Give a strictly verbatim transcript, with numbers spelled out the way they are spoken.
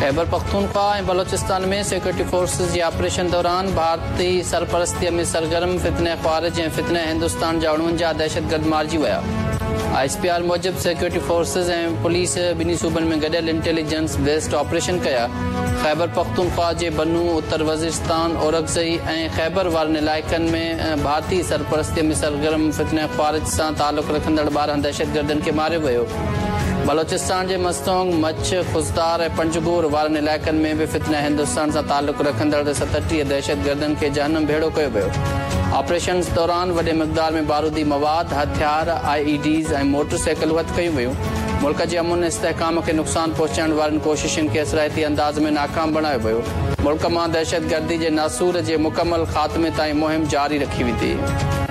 खैबर पख्तूनख्वा ऐं बलोचिस्तान में security forces जे operation दौरान भारतीय सरपरस्तीअ में सरगर्म फितने ख़्वारिज ऐं फितने हिंदुस्तान जा उणवंजाह दहशतगर्द मारिजी विया। I S P R Mujib security forces ऐं पुलिस ॿिन्ही सूबनि में गॾियल इंटेलिजेंस बेस्ड ऑपरेशन कया। खैबर पख्तूनख्वा जे बनू, उत्तर वज़ीरिस्तान, औरंगज़ई ऐं खैबर वारनि इलाइक़नि में भारतीय सरपरस्तीअ में सरगर्म फितने ख़्वारिज सां तालुक़ रखंदड़ ॿारहं दहशतगर्दनि खे मारियो वियो। बलोचिस्तान जे मस्तोंग, मछ, खुज़दार ऐं पंजगूर वारनि इलाइक़नि में बि फितने हिंदुस्तान सां तालुक़ रखंदड़ सतटीह दहशतगर्दनि खे जहन्नम भेड़ो कयो वियो। ऑपरेशन दौरान वॾे मिक़दार में बारूदी मवाद, हथियार, आई ई डीज़ ऐं मोटरसाइकिलूं हथ कयूं वियूं। मुल्क जे अमुन इस्तेहकाम खे नुक़सान पहुचाइण वारनि कोशिशुनि खे असराइती अंदाज़ में नाकाम बणायो वियो। मुल्क मां दहशतगर्दी जे नासूर जे मुकमल ख़ात्मे ताईं मुहिम जारी रखी वेंदी।